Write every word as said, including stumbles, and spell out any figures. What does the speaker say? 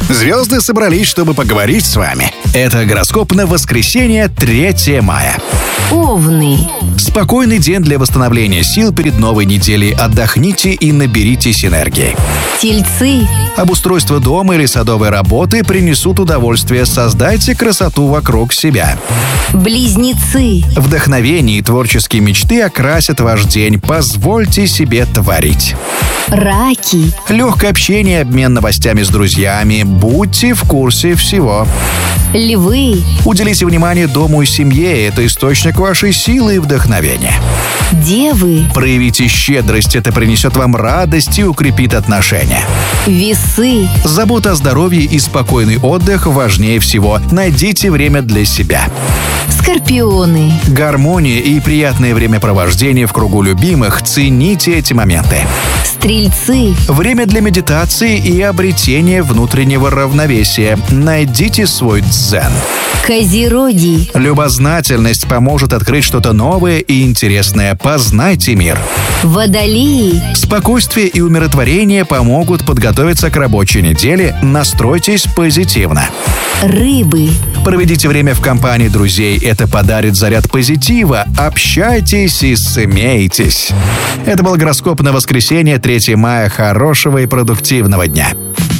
Звезды собрались, чтобы поговорить с вами. Это гороскоп на воскресенье, третьего мая. Овны. Спокойный день для восстановления сил перед новой неделей. Отдохните и наберитесь энергии. Тельцы. Обустройство дома или садовой работы принесут удовольствие. Создайте красоту вокруг себя. Близнецы. Вдохновение и творческие мечты окрасят ваш день. Позвольте себе творить. Раки. Легкое общение, обмен новостями с друзьями. Будьте в курсе всего. Львы. Уделите внимание дому и семье. Это источник вашей силы и вдохновения. Девы. Проявите щедрость. Это принесет вам радость и укрепит отношения. Весы. Забота о здоровье и спокойный отдых важнее всего. Найдите время для себя. Скорпионы. Гармония и приятное времяпровождение в кругу любимых. Цените эти моменты. Стрельцы. Время для медитации и обретения внутреннего равновесия. Найдите свой дзен. Козероги. Любознательность поможет открыть что-то новое и интересное. Познайте мир. Водолеи. Спокойствие и умиротворение помогут подготовиться к рабочей неделе. Настройтесь позитивно. Рыбы. Проведите время в компании друзей. Это подарит заряд позитива. Общайтесь и смейтесь. Это был гороскоп на воскресенье, третьего мая. Хорошего и продуктивного дня.